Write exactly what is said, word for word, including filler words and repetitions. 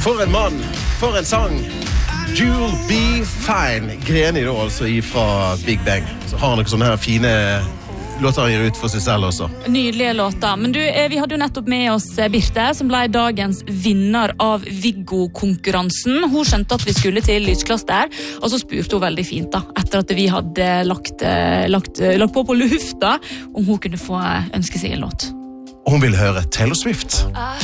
For en mann, for en sang. You'll be fine. Greni da altså fra Big Bang. Så har han noen sånne her fine låter han gir ut for seg selv også. Nydelige låter. Men du, vi hadde jo nettopp med oss Birte, som ble dagens vinner av Viggo-konkurransen. Hun skjønte at vi skulle til Lyskloster, og så spurte hun veldig fint da, etter at vi hadde lagt, lagt, lagt på på lufta, om hun kunne få ønske seg en låt. Og hun ville høre Taylor Swift.